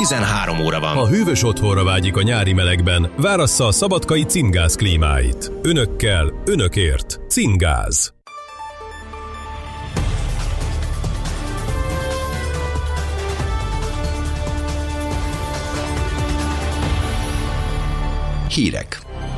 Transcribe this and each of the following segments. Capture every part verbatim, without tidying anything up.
tizenhárom óra van. Ha hűvös otthonra vágyik a nyári melegben, várassza a szabadkai Cingáz klímáit. Önökkel, önökért. Cingáz. Hírek.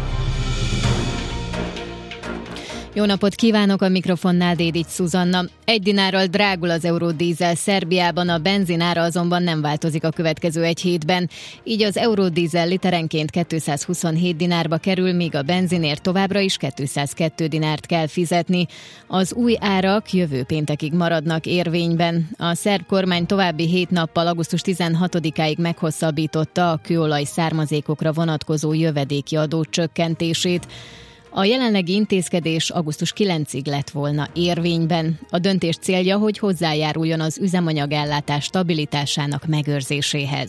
Jó napot kívánok, a mikrofonnál Dédics Szuzanna. Egy dinárral drágul az eurodízel Szerbiában, a benzinára azonban nem változik a következő egy hétben. Így az eurodízel literenként kétszázhuszonhét dinárba kerül, míg a benzinért továbbra is kétszázkettő dinárt kell fizetni. Az új árak jövő péntekig maradnak érvényben. A szerb kormány további hét nappal augusztus tizenhatodikáig meghosszabbította a kőolaj származékokra vonatkozó jövedéki adó csökkentését. A jelenlegi intézkedés augusztus kilencedikéig lett volna érvényben. A döntés célja, hogy hozzájáruljon az üzemanyagellátás stabilitásának megőrzéséhez.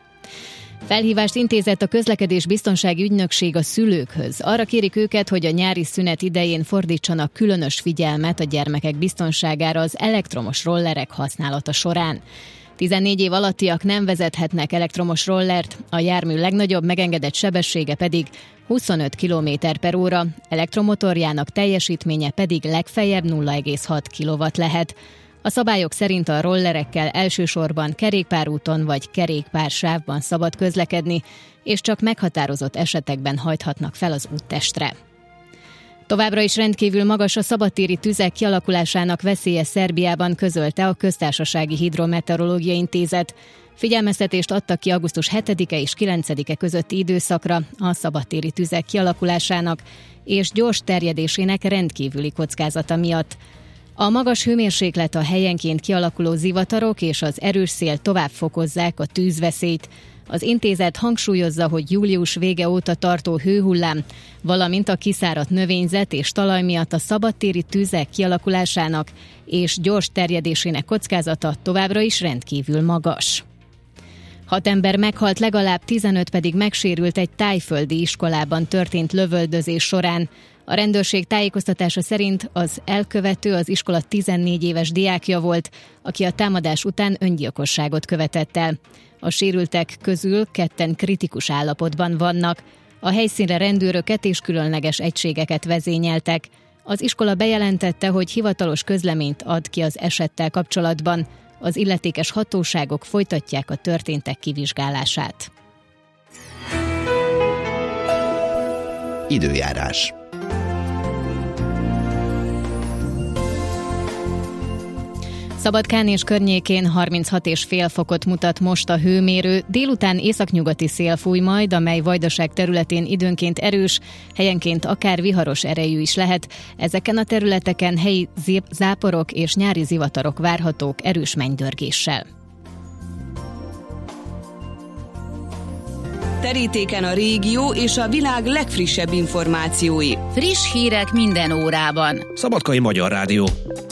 Felhívást intézett a közlekedésbiztonsági ügynökség a szülőkhöz. Arra kérik őket, hogy a nyári szünet idején fordítsanak különös figyelmet a gyermekek biztonságára az elektromos rollerek használata során. tizennégy év alattiak nem vezethetnek elektromos rollert, a jármű legnagyobb megengedett sebessége pedig huszonöt kilométer per óra, elektromotorjának teljesítménye pedig legfeljebb nulla egész hat kilowatt lehet. A szabályok szerint a rollerekkel elsősorban kerékpárúton vagy kerékpársávban szabad közlekedni, és csak meghatározott esetekben hajthatnak fel az úttestre. Továbbra is rendkívül magas a szabadtéri tüzek kialakulásának veszélye Szerbiában, közölte a Köztársasági Hidrometeorológiai Intézet. Figyelmeztetést adtak ki augusztus hetedike és kilencedike közötti időszakra a szabadtéri tüzek kialakulásának és gyors terjedésének rendkívüli kockázata miatt. A magas hőmérséklet, a helyenként kialakuló zivatarok és az erős szél tovább fokozzák a tűzveszélyt. Az intézet hangsúlyozza, hogy július vége óta tartó hőhullám, valamint a kiszáradt növényzet és talaj miatt a szabadtéri tüzek kialakulásának és gyors terjedésének kockázata továbbra is rendkívül magas. Hat ember meghalt, legalább tizenöt pedig megsérült egy tájföldi iskolában történt lövöldözés során. A rendőrség tájékoztatása szerint az elkövető az iskola tizennégy éves diákja volt, aki a támadás után öngyilkosságot követett el. A sérültek közül ketten kritikus állapotban vannak. A helyszínre rendőröket és különleges egységeket vezényeltek. Az iskola bejelentette, hogy hivatalos közleményt ad ki az esettel kapcsolatban. Az illetékes hatóságok folytatják a történtek kivizsgálását. Időjárás. Szabadkán és környékén harminchat egész öt fokot mutat most a hőmérő, délután északnyugati szél fúj majd, amely Vajdaság területén időnként erős, helyenként akár viharos erejű is lehet. Ezeken a területeken helyi záporok és nyári zivatarok várhatók erős mennydörgéssel. Terítéken a régió és a világ legfrissebb információi. Friss hírek minden órában. Szabadkai Magyar Rádió.